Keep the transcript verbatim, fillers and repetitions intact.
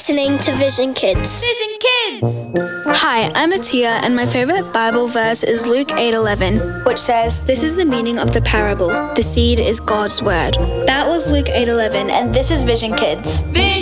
listening to Vision Kids. Vision Kids! Hi, I'm Atia, and my favorite Bible verse is Luke eight eleven, which says, "This is the meaning of the parable. The seed is God's word." That was Luke eight eleven, and this is Vision Kids. Vision